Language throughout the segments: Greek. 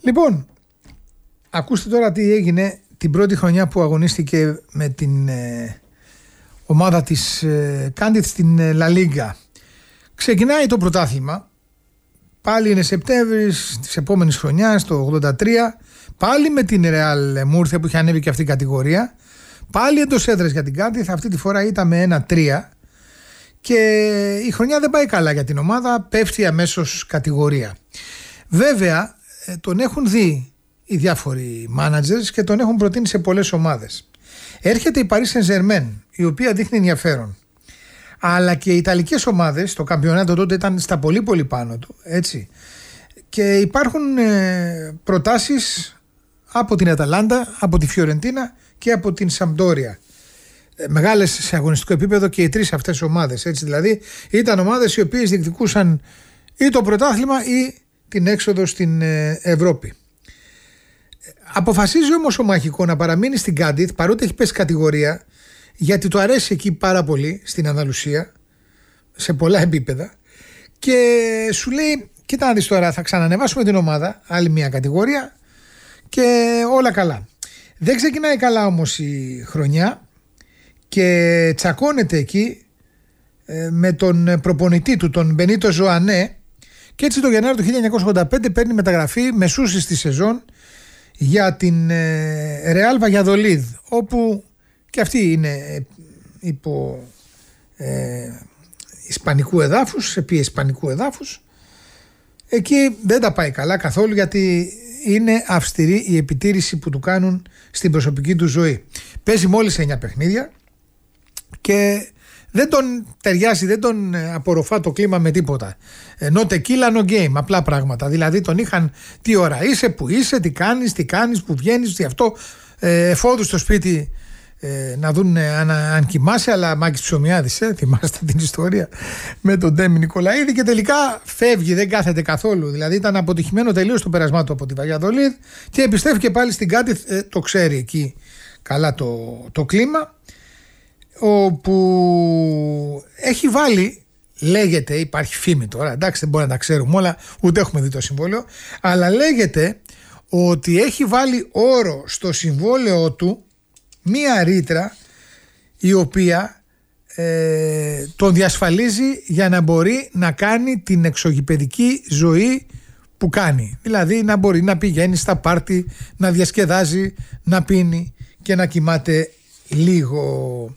Λοιπόν, ακούστε τώρα τι έγινε την πρώτη χρονιά που αγωνίστηκε με την ομάδα της Κάντιθ στην La Liga. Ξεκινάει το πρωτάθλημα, πάλι είναι Σεπτέμβρης της επόμενης χρονιάς, το 83, πάλι με την Real Murcia που είχε ανέβει και αυτή η κατηγορία, πάλι εντός έδρας για την Κάντιθ, αυτή τη φορά ήταν με 1-3 και η χρονιά δεν πάει καλά για την ομάδα, πέφτει αμέσως κατηγορία. Βέβαια τον έχουν δει οι διάφοροι managers και τον έχουν προτείνει σε πολλές ομάδες. Έρχεται η Paris Saint-Germain, η οποία δείχνει ενδιαφέρον. Αλλά και οι Ιταλικές ομάδες, το καμπιονάτο τότε ήταν στα πολύ πολύ πάνω του, έτσι. Και υπάρχουν προτάσεις από την Αταλάντα, από τη Φιωρεντίνα και από την Σαμπντόρια. Μεγάλες σε αγωνιστικό επίπεδο και οι τρεις αυτές ομάδες, έτσι. Δηλαδή ήταν ομάδες οι οποίες διεκδικούσαν ή το πρωτάθλημα ή την έξοδο στην Ευρώπη. Αποφασίζει όμως ο Μάχικο να παραμείνει στην Κάντιθ παρότι έχει πέσει κατηγορία, γιατί του αρέσει εκεί πάρα πολύ στην Ανδαλουσία σε πολλά επίπεδα και σου λέει κοίτα να δεις τώρα, θα ξανανεβάσουμε την ομάδα άλλη μια κατηγορία και όλα καλά. Δεν ξεκινάει καλά όμως η χρονιά και τσακώνεται εκεί με τον προπονητή του, τον Μπενίτο Ζωανέ, και έτσι το Γενάριο του 1985 παίρνει μεταγραφή μεσούσης τη σεζόν για την Real Valladolid, όπου και αυτή είναι υπό ισπανικού εδάφους, επί ισπανικού εδάφους. Εκεί δεν τα πάει καλά καθόλου, γιατί είναι αυστηρή η επιτήρηση που του κάνουν στην προσωπική του ζωή. Παίζει μόλις 9 παιχνίδια και δεν τον ταιριάζει, δεν τον απορροφά το κλίμα με τίποτα. No tequila, no game, απλά πράγματα. Δηλαδή τον είχαν τι ώρα είσαι, που είσαι, τι κάνεις, που βγαίνεις, τι αυτό. Εφόδου στο σπίτι να δουν αν κοιμάσαι, αλλά Μάκης Ψωμιάδης, θυμάστε την ιστορία με τον Ντέμι Νικολαίδη, και τελικά φεύγει, δεν κάθεται καθόλου. Δηλαδή ήταν αποτυχημένο τελείως το πέρασμά του από τη Βαγιαδολίδ και επιστρέφει και πάλι στην Κάντιθ, το ξέρει εκεί καλά το κλίμα, όπου έχει βάλει, λέγεται, υπάρχει φήμη τώρα, εντάξει δεν μπορεί να τα ξέρουμε όλα, ούτε έχουμε δει το συμβόλαιο, αλλά λέγεται ότι έχει βάλει όρο στο συμβόλαιο του μία ρήτρα η οποία τον διασφαλίζει για να μπορεί να κάνει την εξωγηπεδική ζωή που κάνει. Δηλαδή να μπορεί να πηγαίνει στα πάρτι, να διασκεδάζει, να πίνει και να κοιμάται λίγο.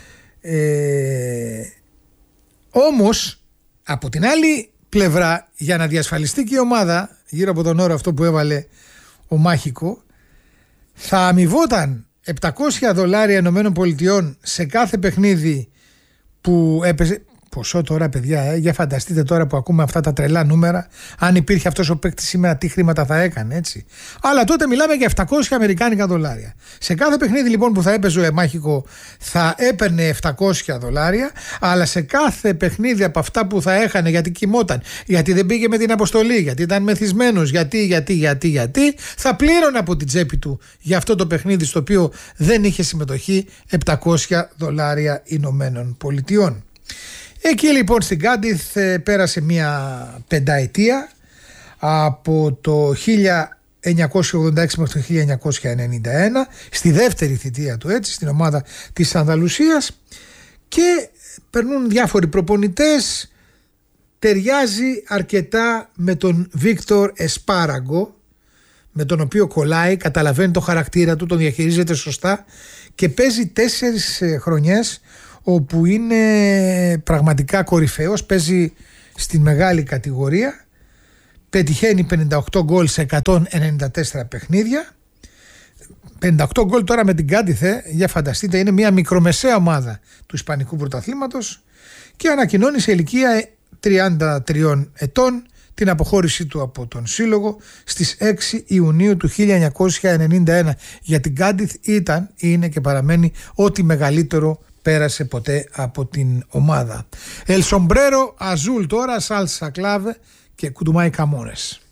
Όμως από την άλλη πλευρά, για να διασφαλιστεί και η ομάδα γύρω από τον όρο αυτό που έβαλε ο Μάχικο, θα αμοιβόταν $700 ΗΠΑ σε κάθε παιχνίδι που έπαιζε. Ποσό τώρα, παιδιά, για φανταστείτε τώρα που ακούμε αυτά τα τρελά νούμερα, αν υπήρχε αυτός ο παίκτης σήμερα, τι χρήματα θα έκανε, έτσι. Αλλά τότε μιλάμε για $700 Αμερικάνικα. Σε κάθε παιχνίδι λοιπόν που θα έπαιζε ο Μάχικο θα έπαιρνε $700, αλλά σε κάθε παιχνίδι από αυτά που θα έχανε, γιατί κοιμόταν, γιατί δεν πήγε με την αποστολή, γιατί ήταν μεθυσμένος, γιατί, θα πλήρωνε από την τσέπη του για αυτό το παιχνίδι στο οποίο δεν είχε συμμετοχή $700 Ηνωμένων Πολιτειών. Εκεί λοιπόν στην Κάντιθ πέρασε μια πενταετία από το 1986 μέχρι το 1991, στη δεύτερη θητεία του, έτσι, στην ομάδα της Ανδαλουσίας, και περνούν διάφοροι προπονητές. Ταιριάζει αρκετά με τον Βίκτορ Εσπάραγκο, με τον οποίο κολλάει, καταλαβαίνει το χαρακτήρα του, τον διαχειρίζεται σωστά και παίζει 4 χρονιές όπου είναι πραγματικά κορυφαίος, παίζει στην μεγάλη κατηγορία, πετυχαίνει 58 γκολ σε 194 παιχνίδια. 58 γκολ τώρα με την Κάντιθ, για φανταστείτε, είναι μια μικρομεσαία ομάδα του Ισπανικού πρωταθλήματος, και ανακοινώνει σε ηλικία 33 ετών την αποχώρησή του από τον σύλλογο στις 6 Ιουνίου του 1991. Για την Κάντιθ είναι και παραμένει ό,τι μεγαλύτερο πέρασε ποτέ από την ομάδα. El Sombrero Azul τώρα, Salsa Clave και Κουντουμάι Καμόνες.